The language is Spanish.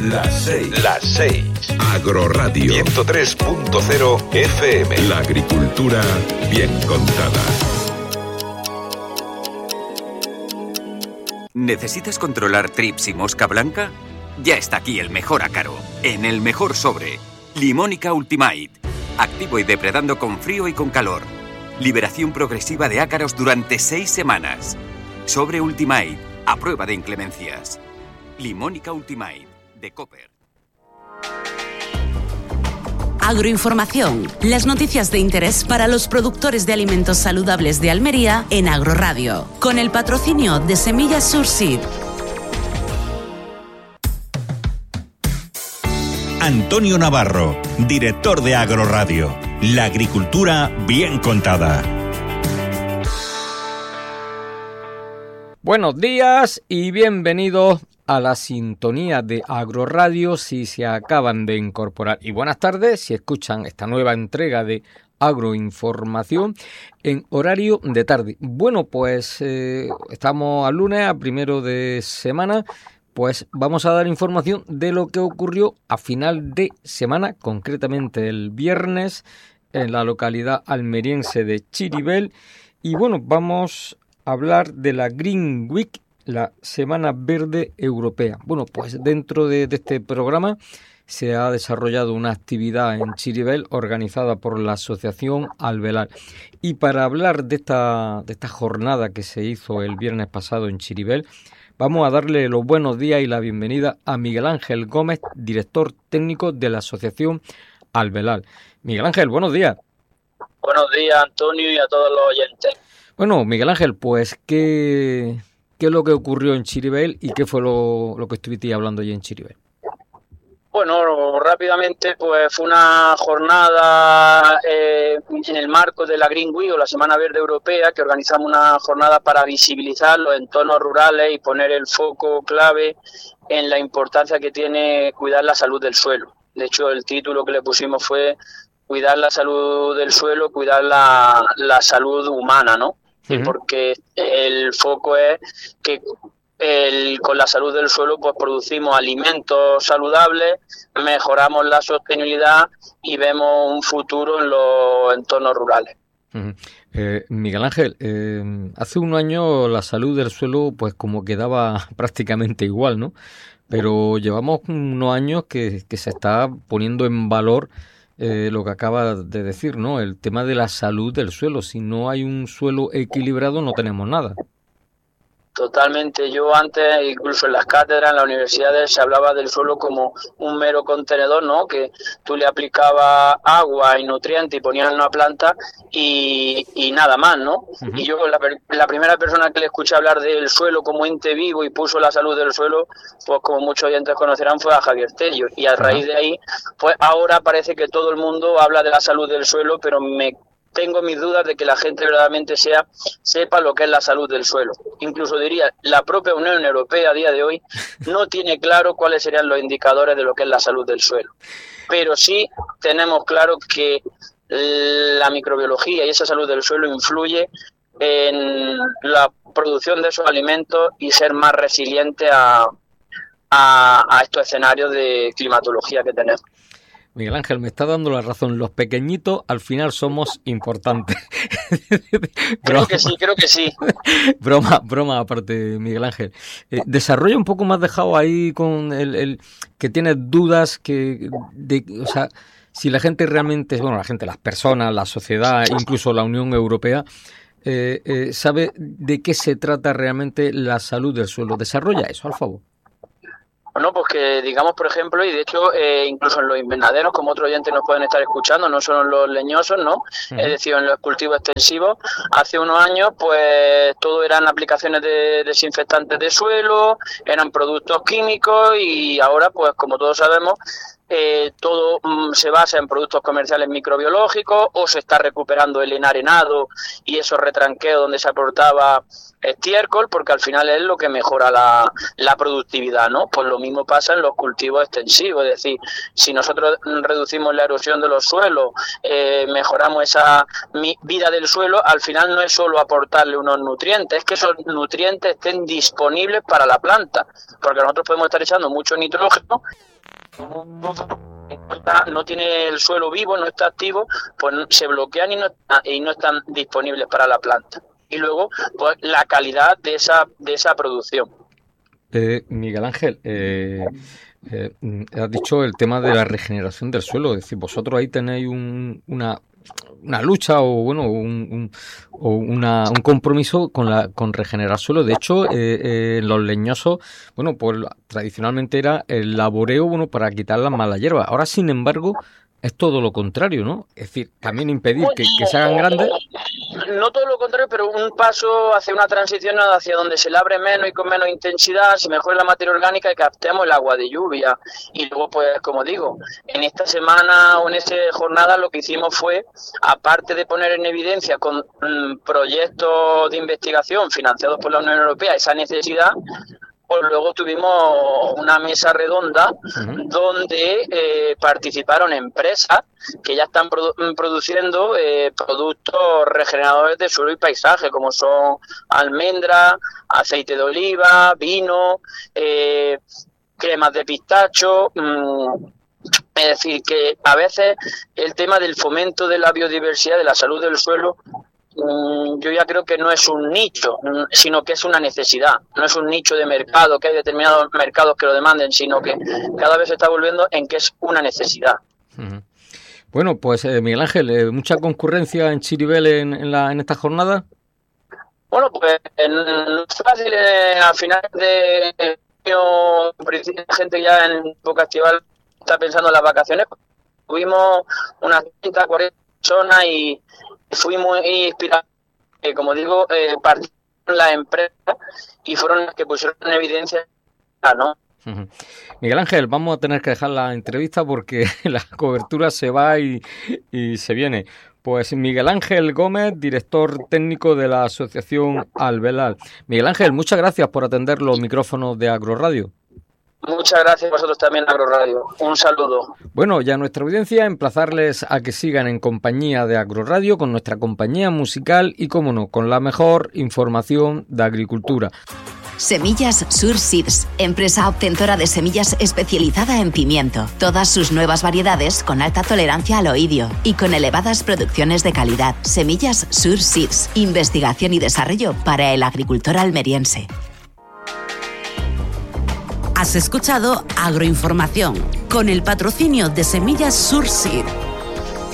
Las 6. Las 6. Agroradio. 103.0 FM. La agricultura bien contada. ¿Necesitas controlar trips y mosca blanca? Ya está aquí el mejor ácaro, en el mejor sobre. Limónica Ultimate. Activo y depredando con frío y con calor. Liberación progresiva de ácaros durante 6 semanas. Sobre Ultimate, a prueba de inclemencias. Limónica Ultimate, de Copper. Agroinformación. Las noticias de interés para los productores de alimentos saludables de Almería en Agroradio. Con el patrocinio de Semillas Surseed. Antonio Navarro, director de Agroradio. La agricultura bien contada. Buenos días y bienvenidos a la sintonía de Agroradio si se acaban de incorporar. Y buenas tardes si escuchan esta nueva entrega de Agroinformación en horario de tarde. Bueno, pues estamos al lunes, a primero de semana. Pues vamos a dar información de lo que ocurrió a final de semana, concretamente el viernes, en la localidad almeriense de Chiribel. Y bueno, vamos a hablar de la Green Week, la Semana Verde Europea. Bueno, pues dentro de este programa se ha desarrollado una actividad en Chiribel organizada por la Asociación Alvelar. Y para hablar de esta jornada que se hizo el viernes pasado en Chiribel, vamos a darle los buenos días y la bienvenida a Miguel Ángel Gómez, director técnico de la Asociación Alvelar. Miguel Ángel, buenos días. Buenos días, Antonio, y a todos los oyentes. Bueno, Miguel Ángel, pues, ¿qué es lo que ocurrió en Chiribel y qué fue lo que estuviste hablando allí en Chiribel? Bueno, rápidamente, pues fue una jornada en el marco de la Green Week o la Semana Verde Europea, que organizamos una jornada para visibilizar los entornos rurales y poner el foco clave en la importancia que tiene cuidar la salud del suelo. De hecho, el título que le pusimos fue cuidar la salud del suelo, cuidar la salud humana, ¿no? Uh-huh. Porque el foco es que con la salud del suelo pues producimos alimentos saludables, mejoramos la sostenibilidad y vemos un futuro en los entornos rurales. Uh-huh. Miguel Ángel, hace un año la salud del suelo pues como quedaba prácticamente igual, ¿no? Pero llevamos unos años que se está poniendo en valor lo que acaba de decir, ¿no? El tema de la salud del suelo. Si no hay un suelo equilibrado no tenemos nada. Totalmente. Yo antes, incluso en las cátedras, en las universidades, se hablaba del suelo como un mero contenedor, ¿no? Que tú le aplicabas agua y nutrientes y ponías en una planta y nada más, ¿no? Uh-huh. Y yo, la primera persona que le escuché hablar del suelo como ente vivo y puso la salud del suelo, pues como muchos oyentes conocerán, fue a Javier Tello. Y a raíz de ahí, pues ahora parece que todo el mundo habla de la salud del suelo, pero tengo mis dudas de que la gente verdaderamente sepa lo que es la salud del suelo. Incluso diría, la propia Unión Europea a día de hoy no tiene claro cuáles serían los indicadores de lo que es la salud del suelo. Pero sí tenemos claro que la microbiología y esa salud del suelo influye en la producción de esos alimentos y ser más resiliente a estos escenarios de climatología que tenemos. Miguel Ángel, me está dando la razón. Los pequeñitos al final somos importantes. Creo que sí. Broma aparte, Miguel Ángel. Desarrolla un poco más dejado ahí con el que tienes dudas o sea, si la gente realmente, bueno, las personas, la sociedad, incluso la Unión Europea, sabe de qué se trata realmente la salud del suelo. Desarrolla eso, al favor. Bueno, pues que digamos, por ejemplo, y de hecho incluso en los invernaderos, como otros oyentes nos pueden estar escuchando, no solo en los leñosos, ¿no? Uh-huh. Es decir, en los cultivos extensivos, hace unos años pues todo eran aplicaciones de desinfectantes de suelo, eran productos químicos y ahora pues como todos sabemos todo se basa en productos comerciales microbiológicos, o se está recuperando el enarenado y esos retranqueos donde se aportaba estiércol, porque al final es lo que mejora la productividad, ¿no? Pues lo mismo pasa en los cultivos extensivos, es decir, si nosotros reducimos la erosión de los suelos, mejoramos esa vida del suelo, al final no es solo aportarle unos nutrientes, es que esos nutrientes estén disponibles para la planta, porque nosotros podemos estar echando mucho nitrógeno, no tiene el suelo vivo, no está activo, pues se bloquean y no están disponibles para la planta. Y luego, pues la calidad de esa producción. Miguel Ángel, has dicho el tema de la regeneración del suelo, es decir, vosotros ahí tenéis una lucha o bueno un compromiso con regenerar suelo. De hecho, los leñosos, bueno, pues tradicionalmente era el laboreo, bueno, para quitar las malas hierbas. Ahora, sin embargo, es todo lo contrario, ¿no? Es decir, también impedir que se hagan grandes. No todo lo contrario, pero un paso hacia una transición hacia donde se labre menos y con menos intensidad, se mejore la materia orgánica y captemos el agua de lluvia. Y luego, pues, como digo, en esta semana o en esta jornada lo que hicimos fue, aparte de poner en evidencia con proyectos de investigación financiados por la Unión Europea esa necesidad, pues luego tuvimos una mesa redonda donde participaron empresas que ya están produciendo productos regeneradores de suelo y paisaje, como son almendras, aceite de oliva, vino, cremas de pistacho. Es decir, que a veces el tema del fomento de la biodiversidad, de la salud del suelo, yo ya creo que no es un nicho, sino que es una necesidad. No es un nicho de mercado, que hay determinados mercados que lo demanden, sino que cada vez se está volviendo en que es una necesidad. Bueno, pues Miguel Ángel, ¿mucha concurrencia en Chiribel en esta jornada? Bueno, pues no es fácil. Al final de año, la gente ya en época estival está pensando en las vacaciones. Tuvimos unas 30, 40 personas y fui muy inspirado, como digo, participaron las empresas y fueron las que pusieron en evidencia, ¿no? Miguel Ángel, vamos a tener que dejar la entrevista porque la cobertura se va y se viene. Pues Miguel Ángel Gómez, director técnico de la Asociación Alvelar. Miguel Ángel, muchas gracias por atender los micrófonos de Agroradio. Muchas gracias a vosotros también, Agroradio. Un saludo. Bueno, ya a nuestra audiencia, emplazarles a que sigan en compañía de Agroradio con nuestra compañía musical y, cómo no, con la mejor información de agricultura. Semillas Sur Seeds, empresa obtentora de semillas especializada en pimiento. Todas sus nuevas variedades con alta tolerancia al oidio y con elevadas producciones de calidad. Semillas Sur Seeds, investigación y desarrollo para el agricultor almeriense. Has escuchado Agroinformación con el patrocinio de Semillas Sur Seed.